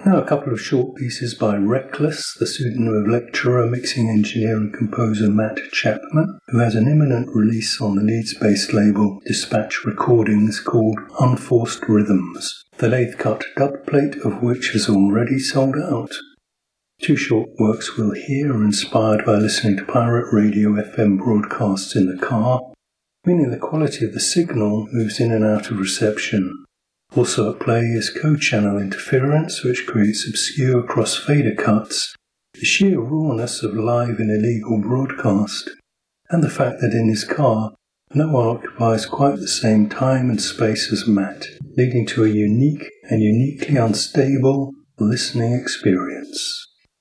Now a couple of short pieces by Reckless, the pseudonym of lecturer, mixing engineer and composer Matt Chapman, who has an imminent release on the Leeds-based label Dispatch Recordings called Unforced Rhythms, the lathe-cut dub plate of which has already sold out. Two short works we'll hear are inspired by listening to pirate radio FM broadcasts in the car, meaning the quality of the signal moves in and out of reception. Also at play is co-channel interference, which creates obscure cross-fader cuts, the sheer rawness of live and illegal broadcast, and the fact that in his car no one occupies quite the same time and space as Matt, leading to a unique and uniquely unstable listening experience.